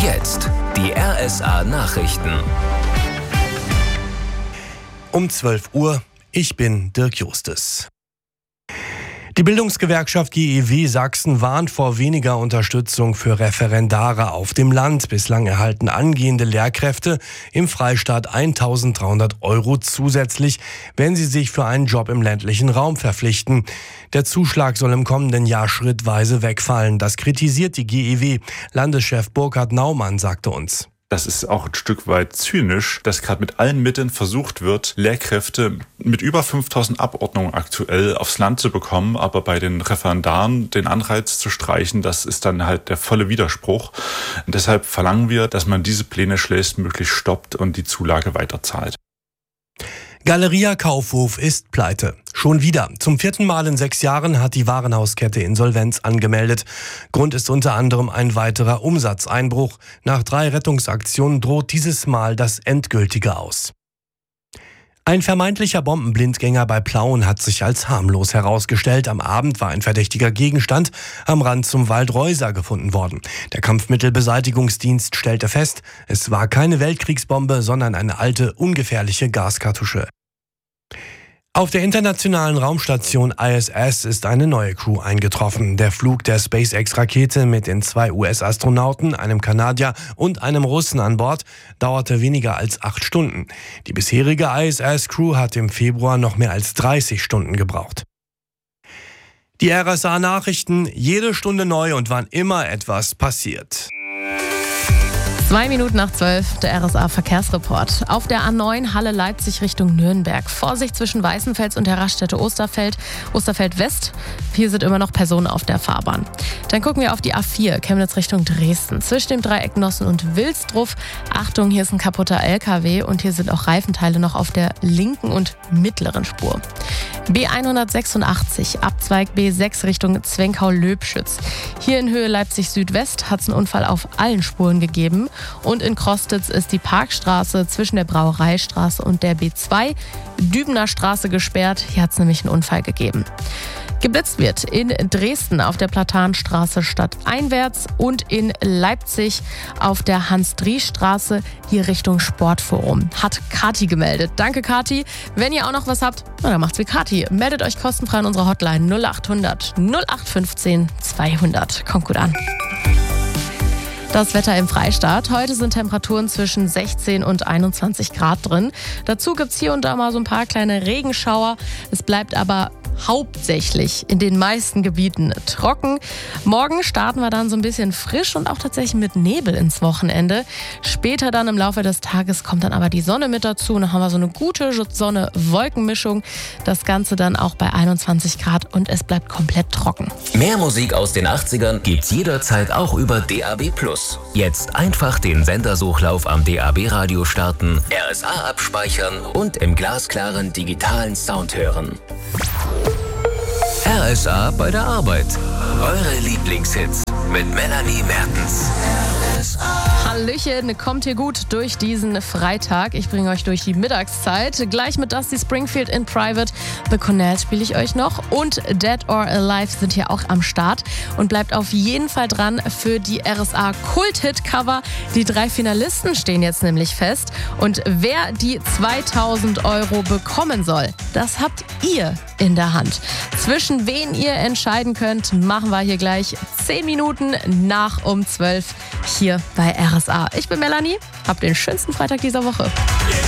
Jetzt die RSA-Nachrichten. Um 12 Uhr, ich bin Dirk Justes. Die Bildungsgewerkschaft GEW Sachsen warnt vor weniger Unterstützung für Referendare auf dem Land. Bislang erhalten angehende Lehrkräfte im Freistaat 1.300 € zusätzlich, wenn sie sich für einen Job im ländlichen Raum verpflichten. Der Zuschlag soll im kommenden Jahr schrittweise wegfallen. Das kritisiert die GEW. Landeschef Burkhard Naumann sagte uns: Das ist auch ein Stück weit zynisch, dass gerade mit allen Mitteln versucht wird, Lehrkräfte mit über 5.000 Abordnungen aktuell aufs Land zu bekommen, aber bei den Referendaren den Anreiz zu streichen, das ist dann halt der volle Widerspruch. Und deshalb verlangen wir, dass man diese Pläne schnellstmöglich stoppt und die Zulage weiterzahlt. Galeria Kaufhof ist pleite. Schon wieder. Zum 4. Mal in 6 Jahren hat die Warenhauskette Insolvenz angemeldet. Grund ist unter anderem ein weiterer Umsatzeinbruch. Nach 3 Rettungsaktionen droht dieses Mal das endgültige Aus. Ein vermeintlicher Bombenblindgänger bei Plauen hat sich als harmlos herausgestellt. Am Abend war ein verdächtiger Gegenstand am Rand zum Wald Reuser gefunden worden. Der Kampfmittelbeseitigungsdienst stellte fest, es war keine Weltkriegsbombe, sondern eine alte, ungefährliche Gaskartusche. Auf der internationalen Raumstation ISS ist eine neue Crew eingetroffen. Der Flug der SpaceX-Rakete mit den 2 US-Astronauten, einem Kanadier und einem Russen an Bord, dauerte weniger als 8 Stunden. Die bisherige ISS-Crew hat im Februar noch mehr als 30 Stunden gebraucht. Die RSA-Nachrichten, jede Stunde neu und wann immer etwas passiert. 2 Minuten nach 12, der RSA-Verkehrsreport. Auf der A9 Halle-Leipzig Richtung Nürnberg. Vorsicht zwischen Weißenfels und der Raststätte Osterfeld. Osterfeld West. Hier sind immer noch Personen auf der Fahrbahn. Dann gucken wir auf die A4 Chemnitz Richtung Dresden. Zwischen dem Dreieck Nossen und Wilsdruff. Achtung, hier ist ein kaputter LKW und hier sind auch Reifenteile noch auf der linken und mittleren Spur. B186, Abzweig B6 Richtung Zwenkau-Löbschütz. Hier in Höhe Leipzig-Südwest hat es einen Unfall auf allen Spuren gegeben. Und in Krostitz ist die Parkstraße zwischen der Brauereistraße und der B2 Dübener Straße gesperrt. Hier hat es nämlich einen Unfall gegeben. Geblitzt wird in Dresden auf der Platanstraße stadteinwärts und in Leipzig auf der Hans-Dries-Straße hier Richtung Sportforum. Hat Kati gemeldet. Danke, Kati. Wenn ihr auch noch was habt, dann macht's wie Kati. Meldet euch kostenfrei in unserer Hotline 0800 0815 200. Kommt gut an. Das Wetter im Freistaat. Heute sind Temperaturen zwischen 16 und 21 Grad drin. Dazu gibt's hier und da mal so ein paar kleine Regenschauer. Es bleibt aber hauptsächlich in den meisten Gebieten trocken. Morgen starten wir dann so ein bisschen frisch und auch tatsächlich mit Nebel ins Wochenende. Später dann im Laufe des Tages kommt dann aber die Sonne mit dazu. Und dann haben wir so eine gute Sonne-Wolken-Mischung. Das Ganze dann auch bei 21 Grad und es bleibt komplett trocken. Mehr Musik aus den 80ern gibt's jederzeit auch über DAB+. Jetzt einfach den Sendersuchlauf am DAB-Radio starten, RSA abspeichern und im glasklaren digitalen Sound hören. RSA bei der Arbeit. Eure Lieblingshits mit Melanie Mertens. Hallöchen, kommt ihr gut durch diesen Freitag. Ich bringe euch durch die Mittagszeit. Gleich mit Dusty Springfield in Private. The Cornells spiele ich euch noch. Und Dead or Alive sind hier auch am Start. Und bleibt auf jeden Fall dran für die RSA Kult-Hit-Cover. Die 3 Finalisten stehen jetzt nämlich fest. Und wer die 2.000 € bekommen soll, das habt ihr in der Hand. Zwischen wen ihr entscheiden könnt, machen wir hier gleich 10 Minuten nach um 12 hier bei RSA. Ich bin Melanie, habt den schönsten Freitag dieser Woche.